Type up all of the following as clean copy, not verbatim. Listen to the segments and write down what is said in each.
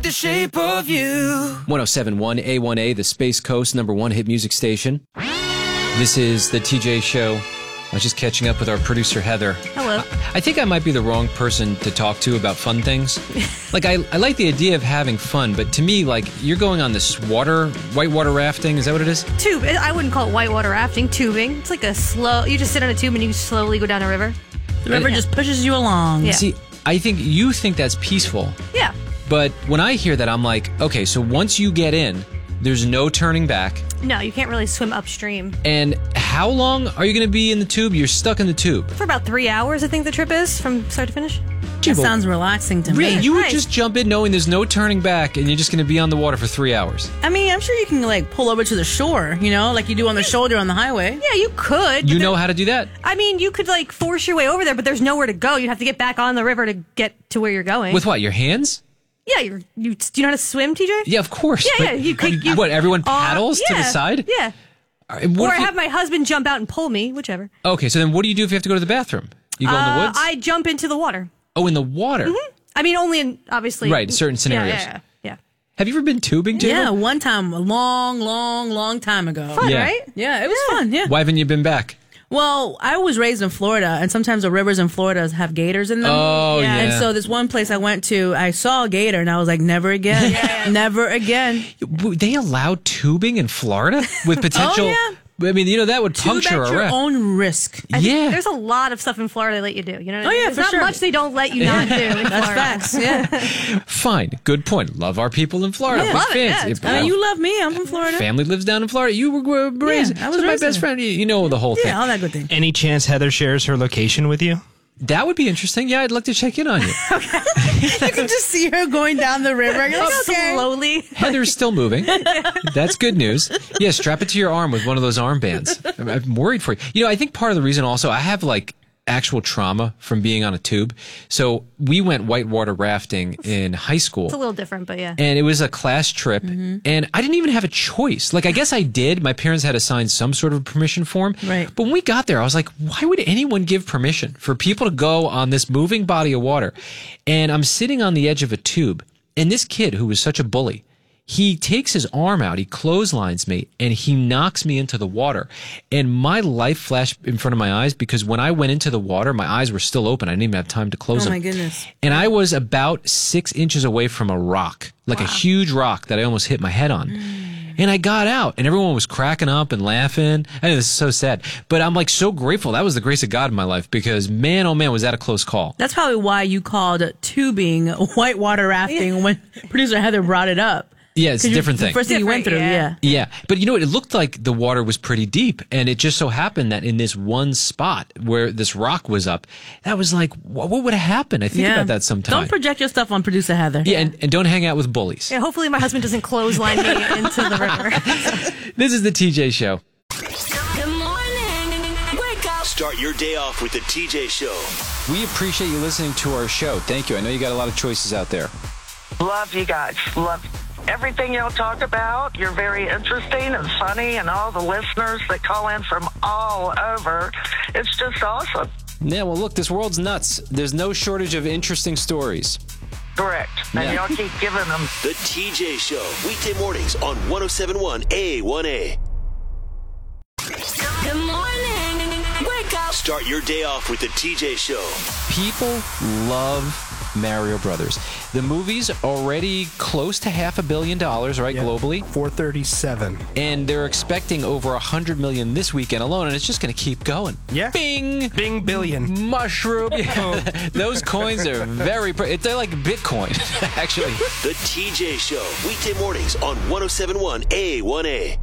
The shape of you. 107.1 A1A, the Space Coast #1 hit music station. This is the TJ Show. I was just catching up with our producer, Heather. Hello. I think I might be the wrong person to talk to about fun things. Like, I like the idea of having fun, but to me, like, you're going on this whitewater rafting. Is that what it is? Tube. I wouldn't call it whitewater rafting. Tubing. It's like you just sit on a tube and you slowly go down a river. The river just pushes you along. Yeah. See, I think you think that's peaceful. Yeah. But when I hear that, I'm like, okay, so once you get in, there's no turning back. No, you can't really swim upstream. And how long are you going to be in the tube? You're stuck in the tube. For about 3 hours, I think the trip is, from start to finish. That sounds relaxing to Really? me. You would Nice. just jump in knowing there's no turning back and you're just going to be on the water for 3 hours. I mean, I'm sure you can, like, pull over to the shore, you know, like you do on the shoulder on the highway. Yeah, you could. You but know how to do that? I mean, you could, like, force your way over there, but there's nowhere to go. You'd have to get back on the river to get to where you're going. With what, your hands? Yeah, do you know how to swim, TJ? Yeah, of course. Yeah, but you what, everyone paddles to the yeah, side? Yeah. What Or if you- have my husband jump out and pull me, whichever. Okay, so then what do you do if you have to go to the bathroom? You go in the woods? I jump into the water. Oh, in the water? I mean, only in, obviously. Right, certain scenarios. Yeah. Have you ever been tubing, Jayla? Yeah, one time, a long time ago. Fun, Yeah. right? Yeah, it was fun, yeah. Why haven't you been back? Well, I was raised in Florida, and sometimes the rivers in Florida have gators in them. Oh, yeah. And so this one place I went to, I saw a gator, and I was like, never again. Never again. They allow tubing in Florida with potential... yeah. I mean, you know, that would Tube puncture at a your raft. own risk. I think Yeah. There's a lot of stuff in Florida they let you do. You know what I Oh, mean? yeah, There's for not sure. much they don't let you not do in That's Florida. facts, yeah. Fine. Good point. Love our people in Florida. Yeah. We're Love it, yeah, fans. it's I mean, you love me. I'm from Florida. Family lives down in Florida. You were raised. I was so my raised best there. friend. You know the whole thing. Yeah, all that good thing. Any chance Heather shares her location with you? That would be interesting. Yeah, I'd like to check in on you. You can just see her going down the river. You're like, okay. Slowly. Heather's still moving. That's good news. Yeah, strap it to your arm with one of those armbands. I'm worried for you. You know, I think part of the reason also, I have like actual trauma from being on a tube. So we went whitewater rafting in high school. It's a little different, but yeah. And it was a class trip, and I didn't even have a choice. Like, I guess I did. My parents had to sign some sort of permission form. Right. But when we got there, I was like, why would anyone give permission for people to go on this moving body of water? And I'm sitting on the edge of a tube, and this kid who was such a bully, he takes his arm out, he clotheslines me, and he knocks me into the water. And my life flashed in front of my eyes because when I went into the water, my eyes were still open. I didn't even have time to close Oh, them. my goodness. And I was about 6 inches away from a rock, like a huge rock that I almost hit my head on. And I got out, and everyone was cracking up and laughing. I know this is so sad, but I'm like so grateful. That was the grace of God in my life because, man, oh man, was that a close call. That's probably why you called tubing whitewater rafting when producer Heather brought it up. Yeah, it's a different The thing. first thing you went through, Different, yeah. Yeah, but you know what? It looked like the water was pretty deep, and it just so happened that in this one spot where this rock was up, that was like, what would have happened? I think about that sometimes. Don't project your stuff on producer Heather. Yeah, and don't hang out with bullies. Yeah, hopefully my husband doesn't clothesline me into the river. This is the TJ Show. Good morning. Wake up. Start your day off with the TJ Show. We appreciate you listening to our show. Thank you. I know you got a lot of choices out there. Love you guys. Love everything y'all talk about. You're very interesting and funny, and all the listeners that call in from all over. It's just awesome. Yeah, well, look, this world's nuts. There's no shortage of interesting stories. Correct. And Yeah. y'all keep giving them. The TJ Show. Weekday mornings on 107.1 A1A. Good morning. Wake up. Start your day off with the TJ Show. People love Mario Brothers. The movie's already close to $500 million, right, globally? 437. And they're expecting over $100 million this weekend alone, and it's just going to keep going. Yeah. Bing! Bing billion. Mushroom. Those coins are very... They're like Bitcoin, actually. The TJ Show. Weekday mornings on 107.1 A1A.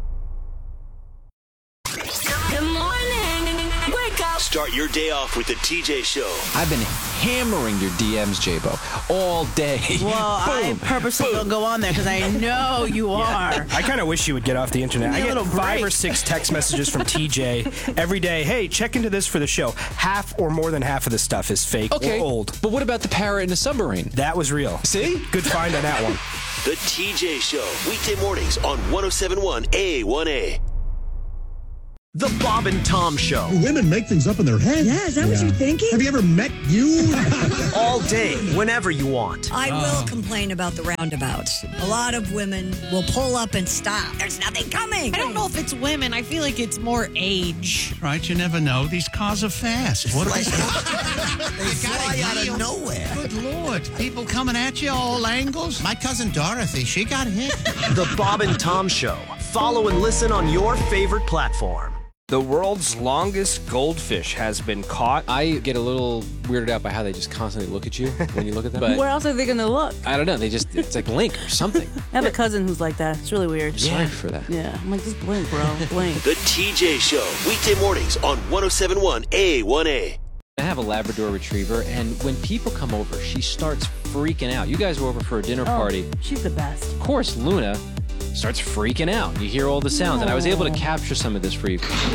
Good morning. Wake up. Start your day off with the TJ Show. I've been hammering your DMs, J-Bo, all day. Well, I purposely don't go on there because I know you are. I kind of wish you would get off the internet. Give me I a get little 5 break. or 6 text messages from TJ every day. Hey, check into this for the show. Half or more than half of the stuff is fake Okay, or old. but what about the parrot in the submarine? That was real. See? Good find on that one. The TJ Show. Weekday mornings on 107.1 A1A. The Bob and Tom Show. Women make things up in their head. Yeah, is that what you're thinking? Have you ever met you? All day, whenever you want. I will complain about the roundabouts. A lot of women will pull up and stop. There's nothing coming. I don't know if it's women. I feel like it's more age. Right, you never know. These cars are fast. What They fly out of nowhere. Good Lord. People coming at you all angles. My cousin Dorothy, she got hit. The Bob and Tom Show. Follow and listen on your favorite platform. The world's longest goldfish has been caught. I get a little weirded out by how they just constantly look at you when you look at them. But Where else are they going to look? I don't know. It's like blink or something. I have a cousin who's like that. It's really weird. Sorry for that. Yeah. I'm like, just blink, bro. Blink. The TJ Show, weekday mornings on 107.1 A1A. I have a Labrador Retriever, and when people come over, she starts freaking out. You guys were over for a dinner party. She's the best. Of course, Luna starts freaking out. You hear all the sounds, and I was able to capture some of this for you.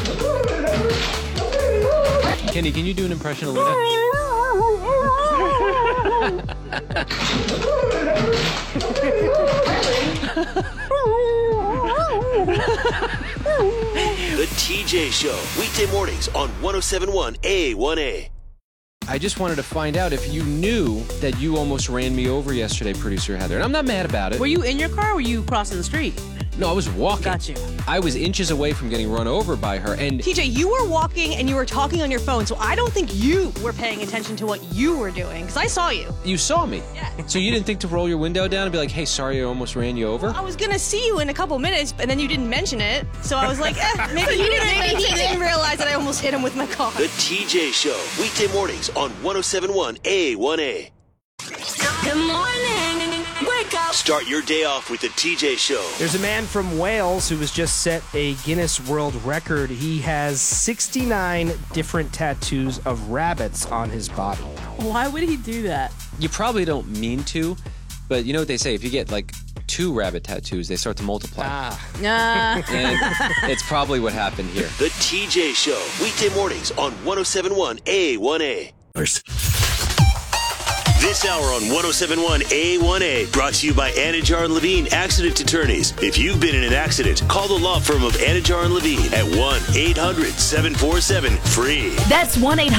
Kenny, can you do an impression of Luna? The TJ Show, weekday mornings on 107.1 A1A. I just wanted to find out if you knew that you almost ran me over yesterday, producer Heather. And I'm not mad about it. Were you in your car or were you crossing the street? No, I was walking. Got you. I was inches away from getting run over by her. And TJ, you were walking and you were talking on your phone, so I don't think you were paying attention to what you were doing, because I saw you. you saw me. Yeah. So you didn't think to roll your window down and be like, hey, sorry, I almost ran you over? I was going to see you in a couple minutes, and then you didn't mention it, so I was like, maybe he didn't realize that I almost hit him with my car. The TJ Show, weekday mornings on 107.1 A1A. Good morning. Wake up. Start your day off with the TJ Show. There's a man from Wales who has just set a Guinness World Record. He has 69 different tattoos of rabbits on his body. Why would he do that? You probably don't mean to, but you know what they say? If you get like 2 rabbit tattoos, they start to multiply. And it's probably what happened here. The TJ Show, weekday mornings on 107.1 A1A. This hour on 107.1 A1A, brought to you by Anajar and Levine Accident Attorneys. If you've been in an accident, call the law firm of Anajar and Levine at 1-800-747-FREE. That's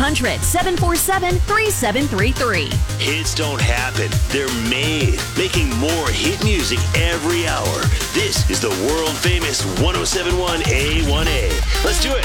1-800-747-3733. Hits don't happen. They're made. Making more hit music every hour. This is the world famous 107.1 A1A. Let's do it.